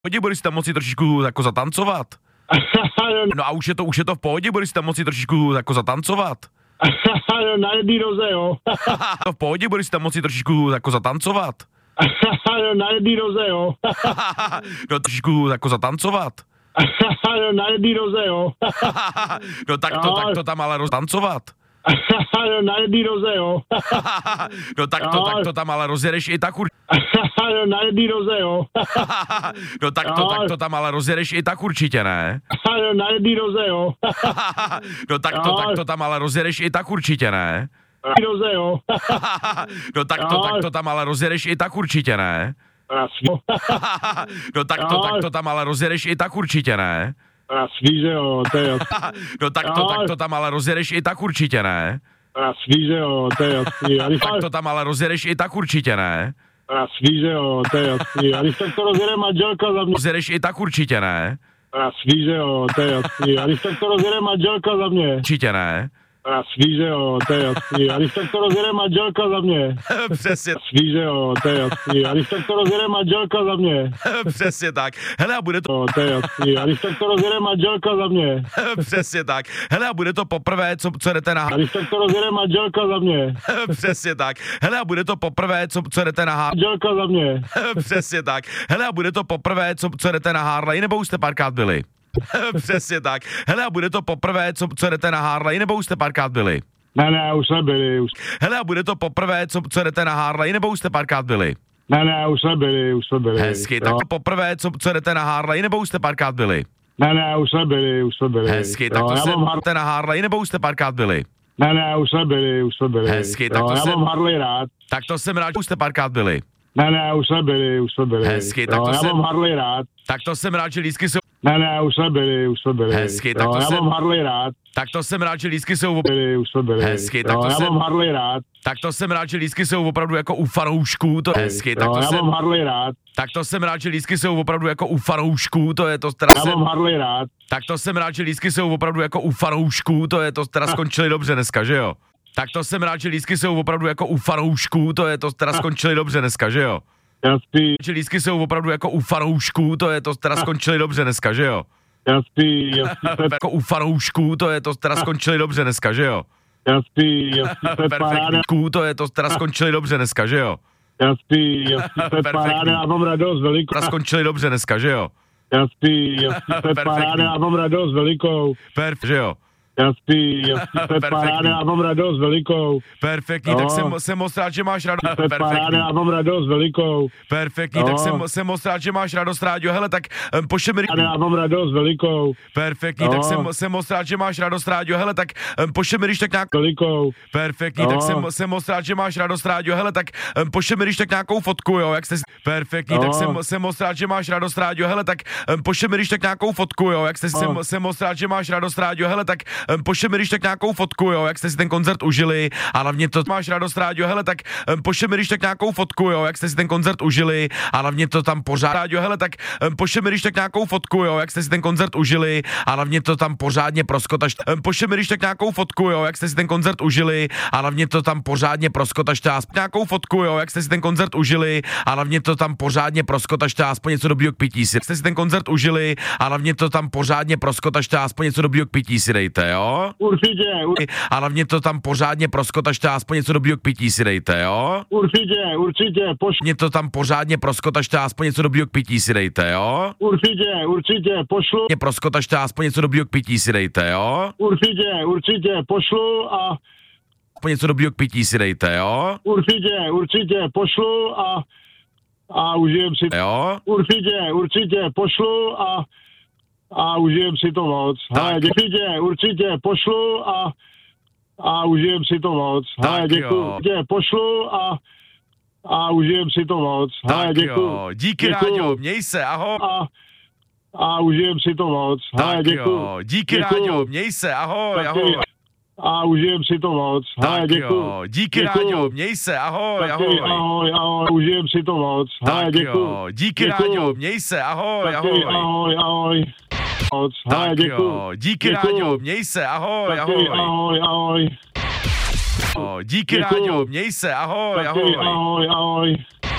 pohodě, budeš si tam moci trošičku jako zatancovat? No a už je to v pohodě, budeš si tam moci trošičku jako zatancovat? Na jedný noze, jo. V pohodě, budeš si tam moci trošičku jako zatancovat? Na jedný noze, jo. No trošičku jako zatancovat? Na jedný noze, jo. No tak to tam ale roztancovat? Na jedný noze, jo. No tak to tam ale rozjedeš i tak Na jedný noze, jo. No tak to tam ale rozjedeš i tak určitě, ne? Na jedný noze, jo. No tak to tam ale rozjedeš i tak určitě, ne? Noze, jo. No tak to tam ale rozjedeš i tak určitě, ne? No tak to tam ale rozjedeš i tak určitě, ne? Jasný, že jo, to je jasný. No tak to tam ale rozjedeš i tak určitě, ne? Jasný, že jo, to je jasný. Tak to tam ale rozjedeš i tak určitě, ne? Jasný, že jo, to je jasný. A když tak to rozjede manželka za mě. Rozjedeš i tak určitě, ne? Jasný, že jo, to je jasný. A když tak to rozjede manželka za mě. Určitě ne? Jasný, že jo, to je jasný. A když tak to rozjede manželka za mě. Přesně. Jasný, že jo, to je jasný. A když tak to rozjede manželka za mě. Přesně tak. Hele, a bude to... To je jasný. A když tak to rozjede manželka za mě. Přesně tak. Hele, a bude to poprvé, co jdete na... A když tak to rozjede manželka za mě. Přesně tak. Hele, a bude to poprvé, co jdete na... Manželka za mě. Přesně tak. Hele, a bude to poprvé, co jdete na Harley, nebo už jste párkrát byli? Přesně tak. Hele, a bude to poprvé, co jdete na Harley, nebo už jste párkrát byli? Ne, už jsme byli. Hele, a bude to poprvé, co jdete na Harley, nebo už jste párkrát byli? Ne, už jsme byli. Hezky, tak to poprvé, co jdete na Harley, nebo už jste párkrát byli? Ne, už jsme byli. Hezky, tak to jdete na Harley, nebo už jste párkrát byli? Ne, už jsme byli. Hezky, tak to já mám Harley rád. Tak to jsem rád, že už jste párkrát byli. Ne, už jsme byli. Hezky, tak to já mám Harley rád. Tak to jsem rád, že lístky jsou... Ne, už jsme byli. Hezky, tak to já mám Harley rád. Tak to jsem rád, že lístky jsou... Hezky, tak to já mám Harley rád. Tak to jsem rád, že lístky jsou opravdu jako u fanoušků, to hezky, tak to já mám Harley rád. Tak to jsem rád, že lístky jsou opravdu jako u fanoušků, to je to teda já mám Harley rád. Tak to jsem rád, že lístky jsou opravdu jako u fanoušků, to je to teda skončili dobře dneska, že jo? Tak to jsem rád, že lístky jsou opravdu jako u fanoušků, to je to teda skončili dobře dneska, že jo? Jasný. Že lístky jsou opravdu jako u fanoušků, to je to teda skončili dobře dneska, že jo? Jasný. Jako u fanoušků, to je to teda skončili dobře dneska, že jo? Jasný, paráda. To je to teda skončili dobře dneska, že jo? Jasný, paráda, já mám radost velikou. Teda skončili dobře dneska, že jo? Jasný, paráda, já mám radost velikou. Že jo? Jasný, paráda, já mám radost velikou. Perfektní, tak jsem moc rád, že máš radost. Paráda, já mám radost velikou. Perfektní, tak jsem moc rád, že máš radost, rádio. Hele, tak pošleme... Já mám radost velikou. Perfektní, tak jsem moc rád, že máš radost, rádio. Hele, tak pošleme, když tak nějak... Velikou. Perfektní, tak jsem moc rád, že máš radost, rádio. Hele, tak pošleme, když tak nějakou fotku, jo, jak jste... Perfektní, tak jsem moc rád, že máš radost, rádio. Hele, tak pošleme, když tak nějakou fotku, jo, jak jste... Jsem moc rád, že máš radost, rádio. Hele, tak pošleme, když tak nějakou fotku, jo, jak jste si ten koncert užili a hlavně to máš radost, rádio. Hele, tak pošleme, když tak nějakou fotku, jo, jak jste si ten koncert užili a hlavně to tam pořád, rádio. Hele, tak pošleme, když tak nějakou fotku, jo, jak jste si ten koncert užili a hlavně to tam pořádně proskotaš. Pošleme, když tak nějakou fotku, jo, jak jste si ten koncert užili a hlavně to tam pořádně proskotaš nějakou fotku, jo, jak jste si ten koncert užili a hlavně to tam pořádně proskotaš aspoň něco dobrýho k pití si. Jak jste si ten koncert užili a hlavně to tam pořádně proskotaš aspoň něco dobrýho k pití si dejte, jo? Určitě. A hlavně to tam pořádně proskotašte, aspoň něco dobrýho k pití si dejte, jo? Určitě, pošlu. Mě to tam pořádně proskotašte, aspoň něco dobrýho k pití si dejte, jo? Určitě, pošlu. Mě proskotašte, aspoň něco dobrýho k pití si dejte, jo? Určitě, pošlu a... Aspoň něco dobrýho k pití si dejte, jo? Určitě, pošlu a užijem si... Jo? Určitě, pošlu a užijem si to moc. Určitě, pošlu a užijem si to moc. Děkuji, pošlu a užijem si to moc. Děkuji. Díky, rádio, měj se, ahoj. A užijem si to moc. Děkuji. Díky, rádio, měj se, ahoj. A užijem si to moc. Děkuji. Díky, rádio, měj se, ahoj. Ahoj, užijem si to moc. Děkuji. Díky, rádio, měj se, ahoj. Ahoj. Děkuji. Díky, rádio, měj se, ahoj. Ahoj. Díky, rádio, měj se, ahoj. Ahoj.